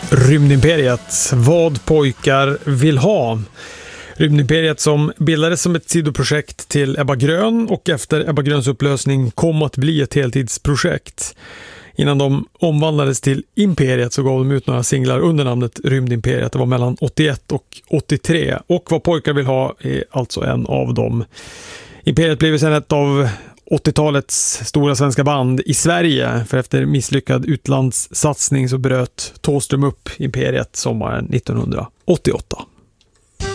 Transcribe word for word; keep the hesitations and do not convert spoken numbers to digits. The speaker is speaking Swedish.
Rymdimperiet, vad pojkar vill ha. Rymdimperiet som bildades som ett sidoprojekt till Ebba Grön och efter Ebba Gröns upplösning kom att bli ett heltidsprojekt. Innan de omvandlades till Imperiet så gav de ut några singlar under namnet Rymdimperiet. Det var mellan åttioett och åttiotre och vad pojkar vill ha är alltså en av dem. Imperiet blev sedan ett av åttiotalets stora svenska band i Sverige, för efter misslyckad utlandssatsning så bröt Thåström upp Imperiet sommaren nittonhundraåttioåtta.